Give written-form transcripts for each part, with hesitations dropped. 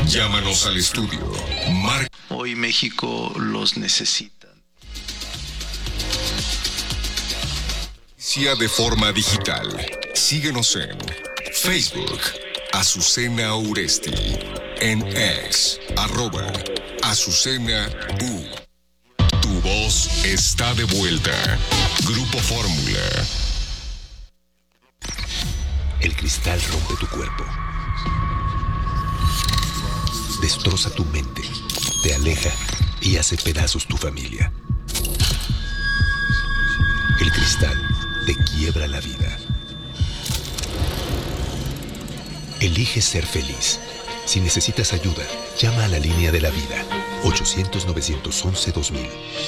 Llámanos al estudio. Hoy México los necesita. De forma digital. Síguenos en Facebook, Azucena Uresti. En X, @Azucena U. Tu voz está de vuelta. Grupo Fórmula. El cristal rompe tu cuerpo. Destroza tu mente. Te aleja y hace pedazos tu familia. El cristal te quiebra la vida. Elige ser feliz. Si necesitas ayuda, llama a la línea de la vida. 800-911-2000.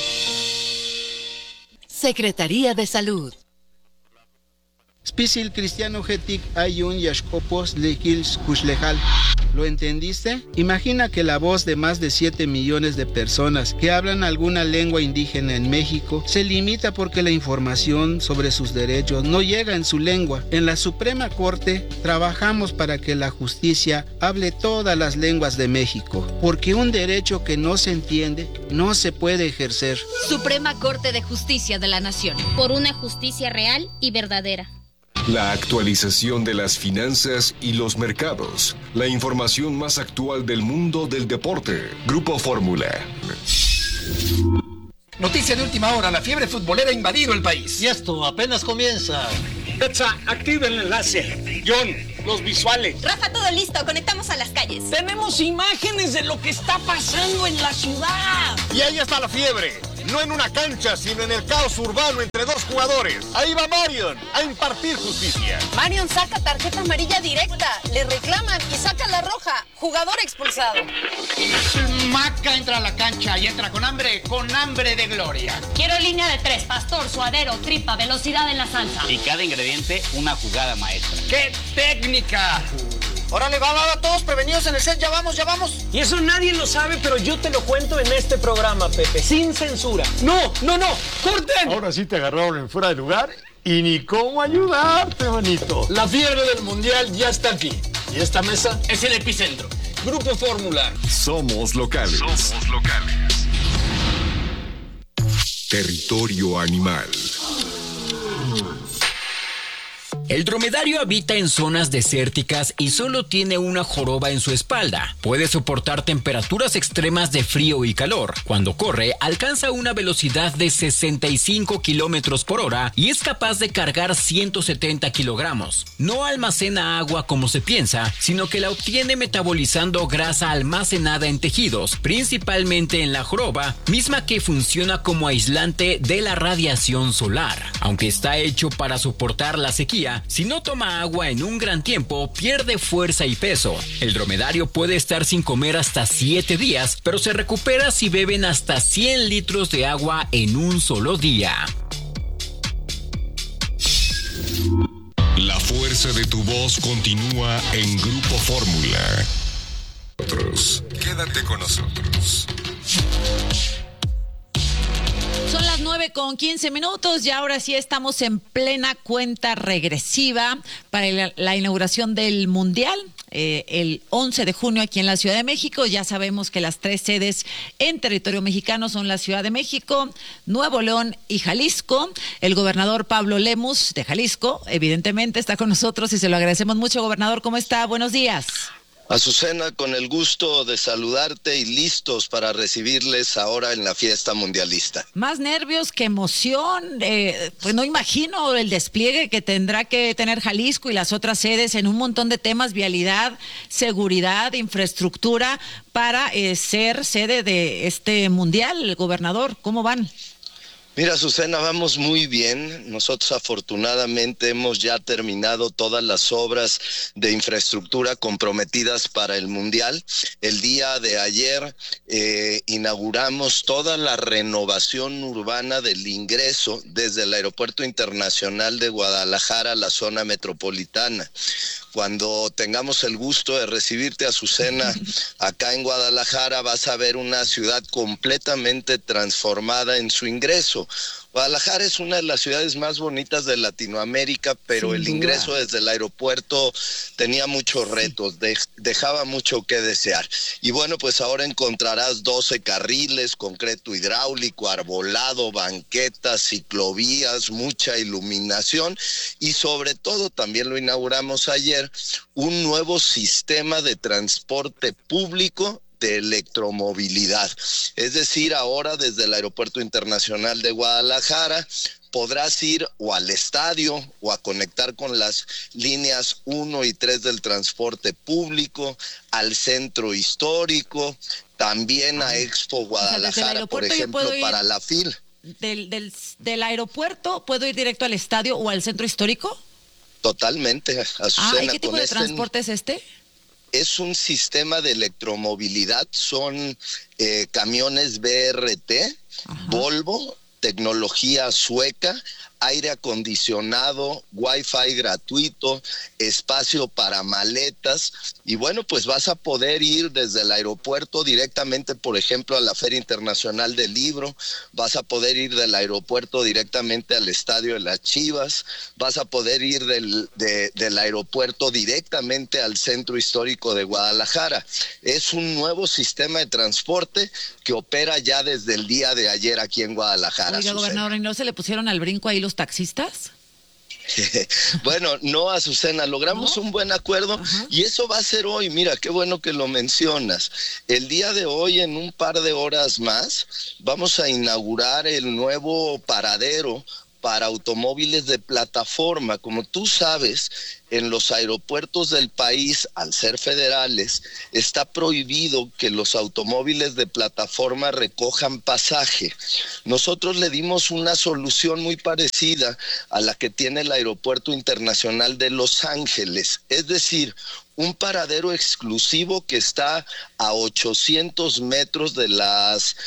Secretaría de Salud. Spisil cristiano getik ayun yashkopos lekils kushlejal. ¿Lo entendiste? Imagina que la voz de más de 7 millones de personas que hablan alguna lengua indígena en México se limita porque la información sobre sus derechos no llega en su lengua. En la Suprema Corte trabajamos para que la justicia hable todas las lenguas de México, porque un derecho que no se entiende no se puede ejercer. Suprema Corte de Justicia de la Nación. Por una justicia real y verdadera. La actualización de las finanzas y los mercados. La información más actual del mundo del deporte. Grupo Fórmula. Noticia de última hora, la fiebre futbolera ha invadido el país. Y esto apenas comienza. Petsa, activa el enlace. John, los visuales. Rafa, todo listo, conectamos a las calles. Tenemos imágenes de lo que está pasando en la ciudad. Y ahí está la fiebre. No en una cancha, sino en el caos urbano entre dos jugadores. Ahí va Marion a impartir justicia. Marion saca tarjeta amarilla directa, le reclaman y saca la roja. Jugador expulsado. Maca entra a la cancha y entra con hambre de gloria. Quiero línea de 3, pastor, suadero, tripa, velocidad en la salsa. Y cada ingrediente una jugada maestra. ¡Qué técnica! Órale, va, todos prevenidos en el set, ya vamos. Y eso nadie lo sabe, pero yo te lo cuento en este programa, Pepe, sin censura. ¡No! ¡Corten! Ahora sí te agarraron en fuera de lugar y ni cómo ayudarte, manito. La fiebre del mundial ya está aquí. Y esta mesa es el epicentro. Grupo Fórmula. Somos locales. Territorio animal. El dromedario habita en zonas desérticas y solo tiene una joroba en su espalda. Puede soportar temperaturas extremas de frío y calor. Cuando corre, alcanza una velocidad de 65 kilómetros por hora y es capaz de cargar 170 kilogramos. No almacena agua como se piensa, sino que la obtiene metabolizando grasa almacenada en tejidos, principalmente en la joroba, misma que funciona como aislante de la radiación solar. Aunque está hecho para soportar la sequía, si no toma agua en un gran tiempo, pierde fuerza y peso. El dromedario puede estar sin comer hasta 7 días, pero se recupera si beben hasta 100 litros de agua en un solo día. La fuerza de tu voz continúa en Grupo Fórmula. Quédate con nosotros. Son las 9:15 y ahora sí estamos en plena cuenta regresiva para la inauguración del Mundial. El 11 de junio aquí en la Ciudad de México. Ya sabemos que las 3 sedes en territorio mexicano son la Ciudad de México, Nuevo León y Jalisco. El gobernador Pablo Lemus de Jalisco, evidentemente, está con nosotros y se lo agradecemos mucho. Gobernador, ¿cómo está? Buenos días. Azucena, con el gusto de saludarte y listos para recibirles ahora en la fiesta mundialista. Más nervios que emoción, pues no imagino el despliegue que tendrá que tener Jalisco y las otras sedes en un montón de temas, vialidad, seguridad, infraestructura, para ser sede de este mundial. Gobernador, ¿cómo van? Mira, Azucena, vamos muy bien. Nosotros afortunadamente hemos ya terminado todas las obras de infraestructura comprometidas para el Mundial. El día de ayer inauguramos toda la renovación urbana del ingreso desde el Aeropuerto Internacional de Guadalajara a la zona metropolitana. Cuando tengamos el gusto de recibirte, Azucena, acá en Guadalajara, vas a ver una ciudad completamente transformada en su ingreso. mundo. Guadalajara es una de las ciudades más bonitas de Latinoamérica, pero el ingreso desde el aeropuerto tenía muchos retos, dejaba mucho que desear. Y bueno, pues ahora encontrarás 12 carriles, concreto hidráulico, arbolado, banquetas, ciclovías, mucha iluminación y sobre todo, también lo inauguramos ayer, un nuevo sistema de transporte público de electromovilidad. Es decir, ahora desde el Aeropuerto Internacional de Guadalajara podrás ir o al estadio o a conectar con las líneas 1 y 3 del transporte público, al centro histórico, también a Expo Guadalajara, por ejemplo, para la FIL. Del aeropuerto, ¿puedo ir directo al estadio o al centro histórico? Totalmente, Azucena. ¿Y qué tipo de transporte es este? Es un sistema de electromovilidad, son camiones BRT, Volvo, tecnología sueca, aire acondicionado, wifi gratuito, espacio para maletas y bueno, pues vas a poder ir desde el aeropuerto directamente, por ejemplo, a la Feria Internacional del Libro, vas a poder ir del aeropuerto directamente al Estadio de las Chivas, vas a poder ir del aeropuerto directamente al Centro Histórico de Guadalajara. Es un nuevo sistema de transporte que opera ya desde el día de ayer aquí en Guadalajara. Oiga, gobernador, ¿y no se le pusieron al brinco ahí los taxistas? Bueno, no, Azucena, logramos un buen acuerdo y eso va a ser hoy. Mira, qué bueno que lo mencionas. El día de hoy, en un par de horas más, vamos a inaugurar el nuevo paradero para automóviles de plataforma. Como tú sabes, en los aeropuertos del país, al ser federales, está prohibido que los automóviles de plataforma recojan pasaje. Nosotros le dimos una solución muy parecida a la que tiene el Aeropuerto Internacional de Los Ángeles, es decir, un paradero exclusivo que está a 800 metros de las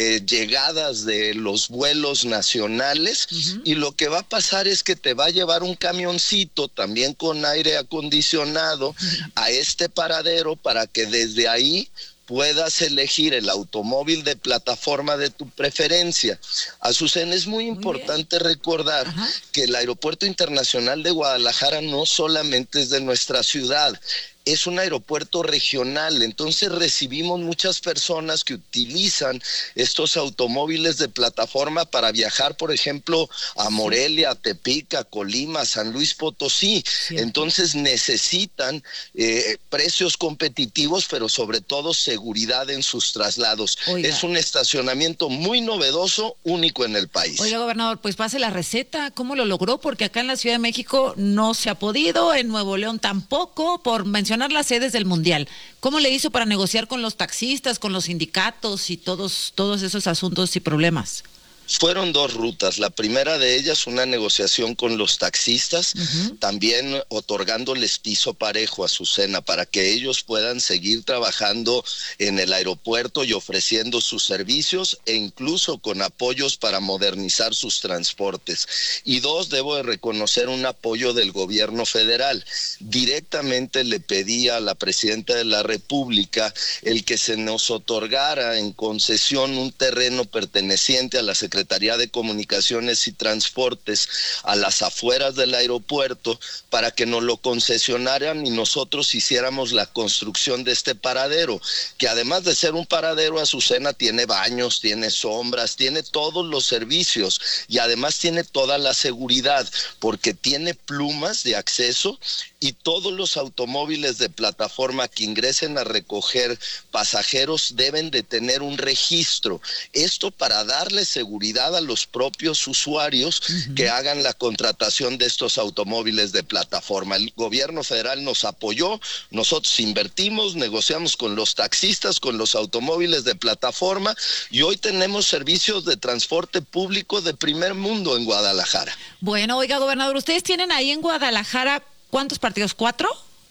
llegadas de los vuelos nacionales y lo que va a pasar es que te va a llevar un camioncito también con aire acondicionado a este paradero para que desde ahí puedas elegir el automóvil de plataforma de tu preferencia. Azucena, es muy importante recordar que el Aeropuerto Internacional de Guadalajara no solamente es de nuestra ciudad, es un aeropuerto regional, entonces recibimos muchas personas que utilizan estos automóviles de plataforma para viajar, por ejemplo, a Morelia, a Tepic, a Colima, a San Luis Potosí. Entonces necesitan precios competitivos, pero sobre todo seguridad en sus traslados. Oiga. Es un estacionamiento muy novedoso, único en el país. Oiga, gobernador, pues pase la receta, ¿cómo lo logró? Porque acá en la Ciudad de México no se ha podido, en Nuevo León tampoco, por mencionar las sedes del Mundial. ¿Cómo le hizo para negociar con los taxistas, con los sindicatos y todos esos asuntos y problemas? Fueron dos rutas. La primera de ellas, una negociación con los taxistas, también otorgándoles piso parejo a Azucena para que ellos puedan seguir trabajando en el aeropuerto y ofreciendo sus servicios e incluso con apoyos para modernizar sus transportes. Y dos, debo de reconocer un apoyo del gobierno federal. Directamente le pedí a la presidenta de la República el que se nos otorgara en concesión un terreno perteneciente a la Secretaría de Comunicaciones y Transportes a las afueras del aeropuerto para que nos lo concesionaran y nosotros hiciéramos la construcción de este paradero, que además de ser un paradero, Azucena, tiene baños, tiene sombras, tiene todos los servicios y además tiene toda la seguridad porque tiene plumas de acceso y todos los automóviles de plataforma que ingresen a recoger pasajeros deben de tener un registro. Esto para darle seguridad a los propios usuarios que hagan la contratación de estos automóviles de plataforma. El gobierno federal nos apoyó, nosotros invertimos, negociamos con los taxistas, con los automóviles de plataforma y hoy tenemos servicios de transporte público de primer mundo en Guadalajara. Bueno, oiga, gobernador, ustedes tienen ahí en Guadalajara, ¿cuántos partidos? ¿4?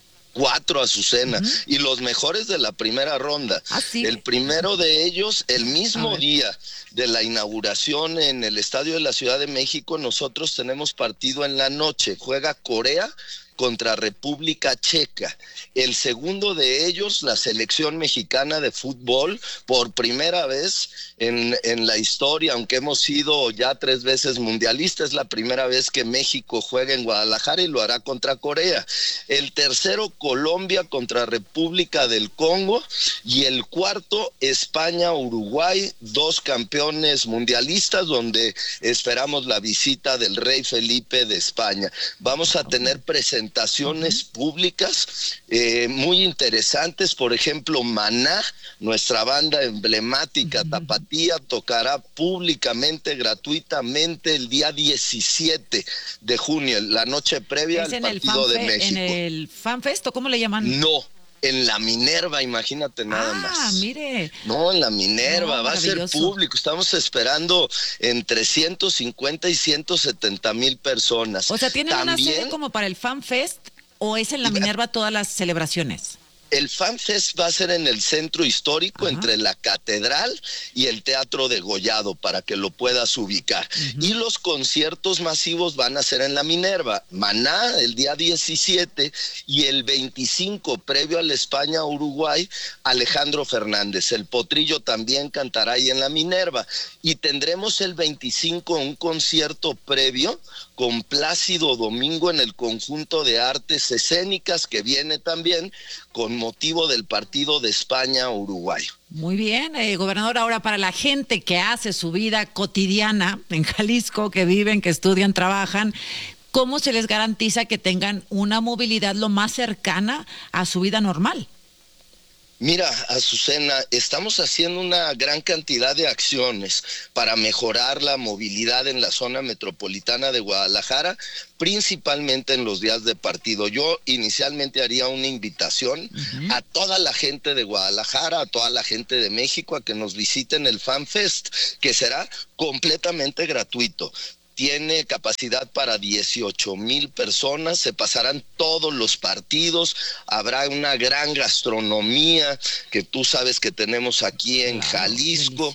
4, Azucena, y los mejores de la primera ronda. ¿Sí? El primero de ellos, el mismo día de la inauguración en el Estadio de la Ciudad de México, nosotros tenemos partido en la noche. Juega Corea contra República Checa. El segundo de ellos, la selección mexicana de fútbol, por primera vez en la historia, aunque hemos sido ya 3 veces mundialistas, es la primera vez que México juega en Guadalajara y lo hará contra Corea. El tercero, Colombia contra República del Congo, y el cuarto, España-Uruguay, 2 campeones mundialistas, donde esperamos la visita del rey Felipe de España. Vamos a tener presentaciones públicas muy interesantes. Por ejemplo, Maná, nuestra banda emblemática tapatía, tocará públicamente, gratuitamente, el día 17 de junio, la noche previa al partido de México. ¿En el FanFest o cómo le llaman? No, en la Minerva, imagínate nada más. Ah, mire. No, en la Minerva, va a ser público. Estamos esperando entre 150 y 170 mil personas. O sea, ¿tienen una sede como para el FanFest o es en la Minerva todas las celebraciones? El FanFest va a ser en el centro histórico, entre la catedral y el Teatro Degollado, para que lo puedas ubicar. Y los conciertos masivos van a ser en la Minerva. Maná el día 17 y el 25, previo al España-Uruguay, Alejandro Fernández. El Potrillo también cantará ahí en la Minerva. Y tendremos el 25 un concierto previo con Plácido Domingo en el Conjunto de Artes Escénicas, que viene también con motivo del partido de España-Uruguay. Muy bien, gobernador. Ahora, para la gente que hace su vida cotidiana en Jalisco, que viven, que estudian, trabajan, ¿cómo se les garantiza que tengan una movilidad lo más cercana a su vida normal? Mira, Azucena, estamos haciendo una gran cantidad de acciones para mejorar la movilidad en la zona metropolitana de Guadalajara, principalmente en los días de partido. Yo inicialmente haría una invitación a toda la gente de Guadalajara, a toda la gente de México, a que nos visiten el FanFest, que será completamente gratuito. Tiene capacidad para 18,000 personas, se pasarán todos los partidos, habrá una gran gastronomía que tú sabes que tenemos aquí en Jalisco,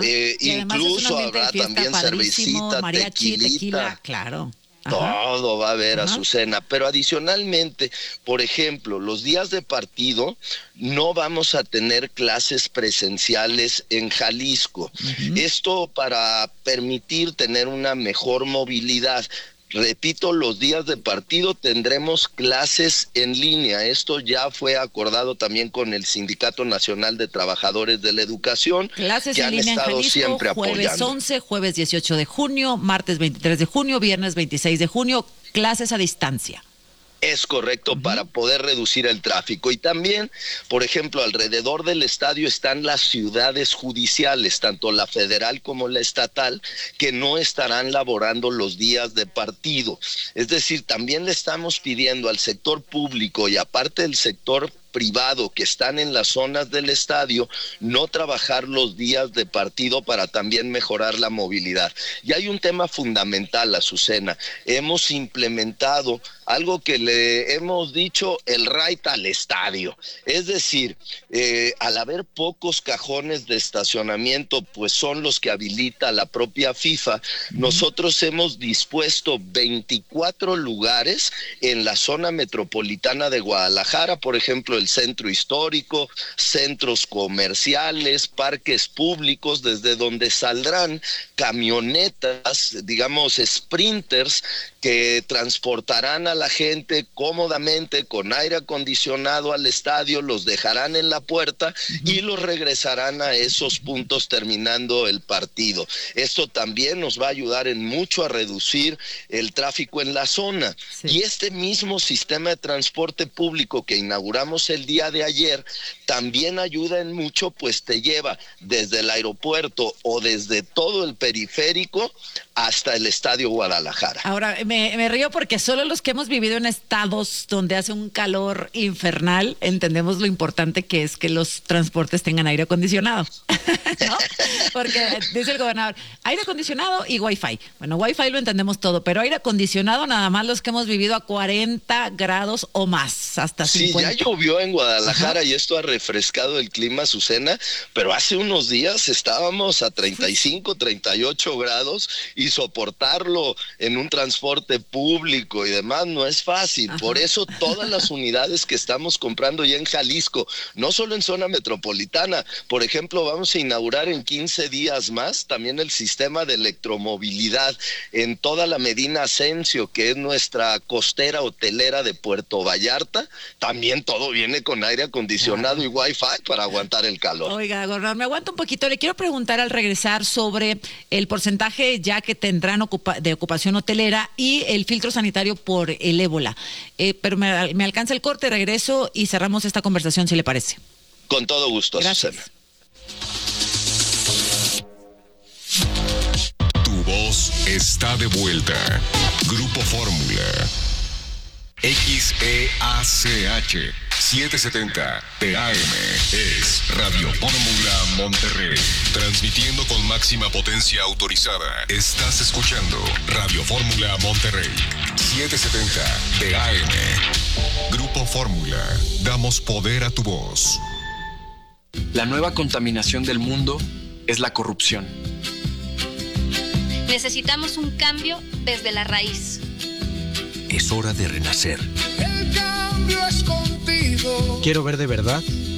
incluso habrá también cervecita, tequila, claro. Todo va a haber, Azucena, pero adicionalmente, por ejemplo, los días de partido no vamos a tener clases presenciales en Jalisco. Esto para permitir tener una mejor movilidad. Repito, los días de partido tendremos clases en línea. Esto ya fue acordado también con el Sindicato Nacional de Trabajadores de la Educación, clases que en han línea estado en Jalisco, siempre jueves apoyando. 11, jueves 18 de junio, martes 23 de junio, viernes 26 de junio, clases a distancia. Es correcto, para poder reducir el tráfico. Y también, por ejemplo, alrededor del estadio están las ciudades judiciales, tanto la federal como la estatal, que no estarán laborando los días de partido. Es decir, también le estamos pidiendo al sector público y aparte del sector privado que están en las zonas del estadio, no trabajar los días de partido para también mejorar la movilidad. Y hay un tema fundamental, Azucena. Hemos implementado algo que le hemos dicho el right al estadio. Es decir, al haber pocos cajones de estacionamiento, pues son los que habilita la propia FIFA, nosotros hemos dispuesto 24 lugares en la zona metropolitana de Guadalajara, por ejemplo, el centro histórico, centros comerciales, parques públicos, desde donde saldrán camionetas, digamos, sprinters, que transportarán a la gente cómodamente con aire acondicionado al estadio, los dejarán en la puerta y los regresarán a esos puntos terminando el partido. Esto también nos va a ayudar en mucho a reducir el tráfico en la zona. Y este mismo sistema de transporte público que inauguramos el día de ayer también ayuda en mucho, pues te lleva desde el aeropuerto o desde todo el periférico hasta el Estadio Guadalajara. Ahora, me río porque solo los que hemos vivido en estados donde hace un calor infernal entendemos lo importante que es que los transportes tengan aire acondicionado, ¿no? Porque dice el gobernador, aire acondicionado y Wi-Fi. Bueno, Wi-Fi lo entendemos todo, pero aire acondicionado nada más los que hemos vivido a 40 grados o más, hasta 50. Sí, ya llovió llovió en Guadalajara y esto ha refrescado el clima, Azucena, pero hace unos días estábamos a 35, 38 grados y soportarlo en un transporte público y demás no es fácil. Por eso todas las unidades que estamos comprando ya en Jalisco, no solo en zona metropolitana, por ejemplo, vamos a inaugurar en 15 días más también el sistema de electromovilidad en toda la Medina Ascencio, que es nuestra costera hotelera de Puerto Vallarta. También todo viene con aire acondicionado y Wi-Fi para aguantar el calor. Oiga, gobernador, me aguanta un poquito. Le quiero preguntar al regresar sobre el porcentaje ya que tendrán de ocupación hotelera y el filtro sanitario por el ébola. Pero me alcanza el corte, regreso y cerramos esta conversación, si le parece. Con todo gusto, gracias. Azucena. Tu voz está de vuelta. Grupo Fórmula. XEACH 770 TAM es Radio Fórmula Monterrey. Transmitiendo con máxima potencia autorizada. Estás escuchando Radio Fórmula Monterrey 770 TAM. Grupo Fórmula. Damos poder a tu voz. La nueva contaminación del mundo es la corrupción. Necesitamos un cambio desde la raíz. Es hora de renacer. El cambio es contigo. Quiero ver de verdad